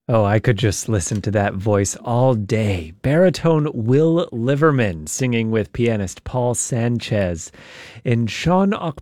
Oh, I could just listen to that voice all day. Baritone Will Liverman singing with pianist Paul Sanchez in Sean Oc